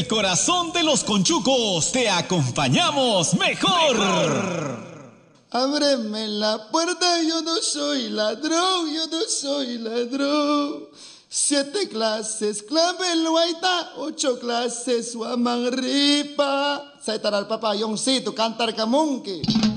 el corazón de los conchucos te acompañamos mejor. Ábreme la puerta, yo no soy ladrón, yo no soy ladrón. 7 clases, clave el guaita, 8 clases, guamanripa. Saitar al papayón, sí, tu cantar camunque.